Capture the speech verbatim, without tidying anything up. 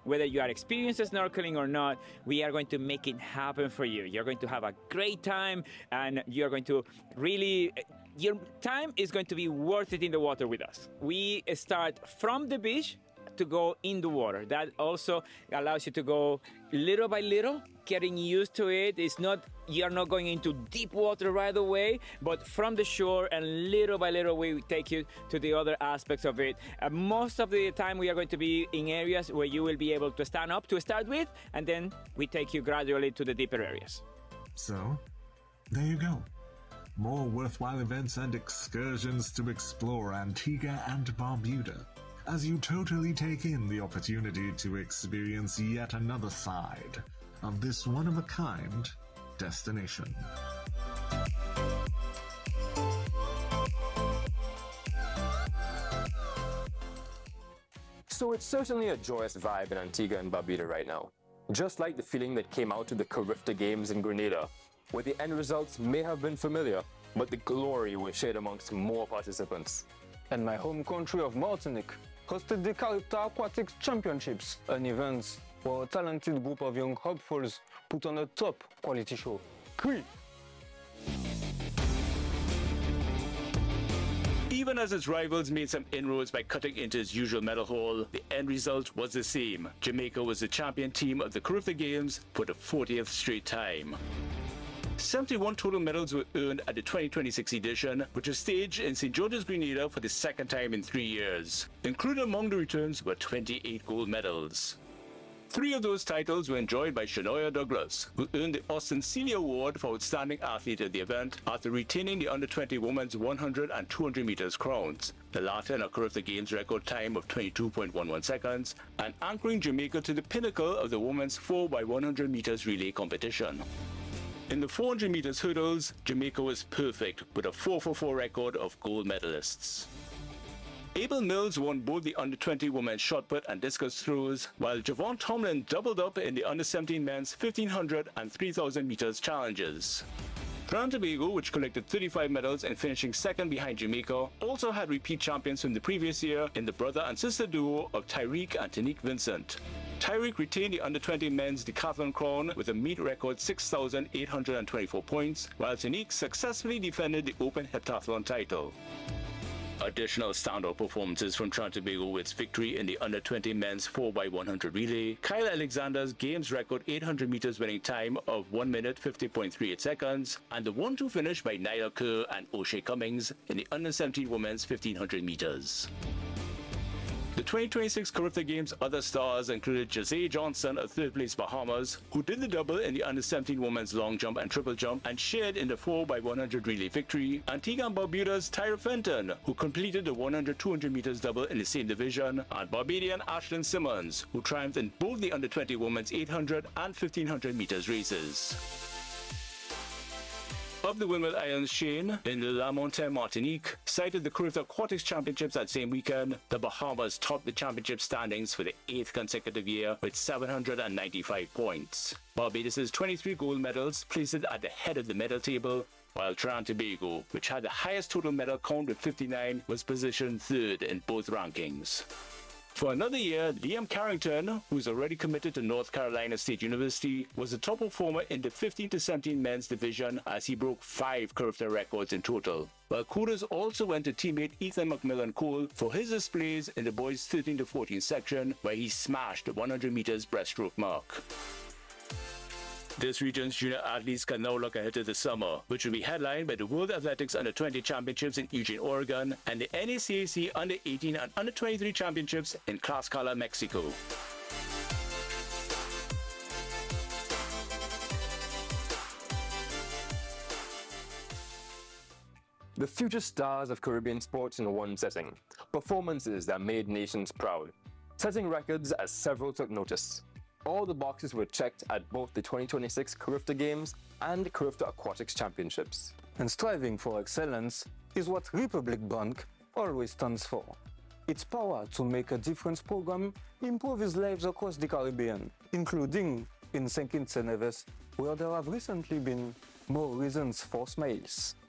Whether you are experienced snorkeling or not, we are going to make it happen for you. You're going to have a great time, and you're going to really, your time is going to be worth it in the water with us. We start from the beach to go in the water. That also allows you to go little by little, getting used to it. It's not, you're not going into deep water right away, but from the shore, and little by little we take you to the other aspects of it. Uh, most of the time we are going to be in areas where you will be able to stand up to start with, and then we take you gradually to the deeper areas. So, there you go. More worthwhile events and excursions to explore Antigua and Barbuda, as you totally take in the opportunity to experience yet another side of this one-of-a-kind destination. So it's certainly a joyous vibe in Antigua and Barbuda right now. Just like the feeling that came out of the Carifta Games in Grenada, where the end results may have been familiar, but the glory was shared amongst more participants. And my home country of Martinique hosted the Carifta Aquatics Championships, an event where a talented group of young hopefuls put on a top quality show. Cui! Even as its rivals made some inroads by cutting into its usual medal haul, the end result was the same. Jamaica was the champion team of the Carifta Games for the fortieth straight time. seventy-one total medals were earned at the twenty twenty-six edition, which was staged in Saint George's, Grenada for the second time in three years. Included among the returns were twenty-eight gold medals. Three of those titles were enjoyed by Shanoya Douglas, who earned the Austin Celia Award for Outstanding Athlete at the event after retaining the under twenty women's one hundred and two hundred meters crowns, the latter in a Carifta Games record time of twenty-two point one one seconds, and anchoring Jamaica to the pinnacle of the women's four by one hundred meters relay competition. In the four hundred meters hurdles, Jamaica was perfect with a four four four record of gold medalists. Abel Mills won both the under twenty women's shot put and discus throws, while Javon Tomlin doubled up in the under seventeen men's fifteen hundred and three thousand meters challenges. Trinidad and Tobago, which collected thirty-five medals and finishing second behind Jamaica, also had repeat champions from the previous year in the brother and sister duo of Tyreek and Tanique Vincent. Tyreek retained the under twenty men's decathlon crown with a meet record six thousand eight hundred twenty-four points, while Tanique successfully defended the open heptathlon title. Additional standout performances from Trinidad and Tobago with its victory in the under twenty men's four by one hundred relay, Kyle Alexander's games record eight hundred meters winning time of one minute fifty point three eight seconds, and the one two finish by Nyla Kerr and O'Shea Cummings in the under seventeen women's fifteen hundred meters. The twenty twenty-six Carifta Games other stars included Jose Johnson of third place Bahamas, who did the double in the under seventeen women's long jump and triple jump and shared in the four by one hundred relay victory, Antigua and Barbuda's Tyra Fenton, who completed the one hundred two hundred meters double in the same division, and Barbadian Ashlyn Simmons, who triumphed in both the under twenty women's eight hundred and fifteen hundred meters races. Of the Windward Islands chain, in La Montagne, Martinique, cited the Carifta Aquatics Championships that same weekend, the Bahamas topped the championship standings for the eighth consecutive year with seven hundred ninety-five points. Barbados' twenty-three gold medals placed it at the head of the medal table, while Trinidad and Tobago, which had the highest total medal count with fifty-nine, was positioned third in both rankings. For another year, Liam Carrington, who's already committed to North Carolina State University, was the top performer in the fifteen to seventeen men's division as he broke five Carifta records in total. While kudos also went to teammate Ethan McMillan Cole for his displays in the boys' thirteen to fourteen section, where he smashed the one hundred meters breaststroke mark. This region's junior athletes can now look ahead to the summer, which will be headlined by the World Athletics Under twenty Championships in Eugene, Oregon, and the N A C A C Under eighteen and Under twenty-three Championships in Tlaxcala, Mexico. The future stars of Caribbean sports in one setting. Performances that made nations proud. Setting records as several took notice. All the boxes were checked at both the twenty twenty-six Carifta Games and Carifta Aquatics Championships. And striving for excellence is what Republic Bank always stands for. Its power to make a difference program improves lives across the Caribbean, including in Saint Kitts and Nevis, where there have recently been more reasons for smiles.